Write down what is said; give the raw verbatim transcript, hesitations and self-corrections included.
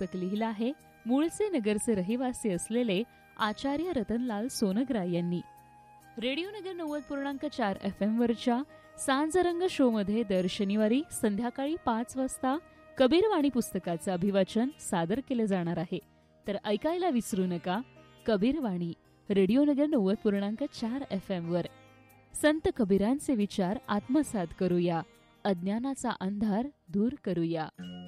पुस्तक लिहिलं आहे मूळचे नगरचे रहिवासी असलेले आचार्य रतनलाल सोनग्रा यांनी. रेडिओ नगर नव्वद पूर्णांक चार एफ एम वरच्या सांजरंग शो मध्ये दर शनिवारी संध्याकाळी पाच वाजता कबीरवाणी पुस्तकाचं अभिवाचन सादर केलं जाणार आहे. तर ऐकायला विसरू नका कबीरवाणी रेडिओ नगर नव्वद पूर्णांक चार एफ एम वर. संत कबीरांचे विचार आत्मसात करूया, अज्ञानाचा अंधार दूर करूया.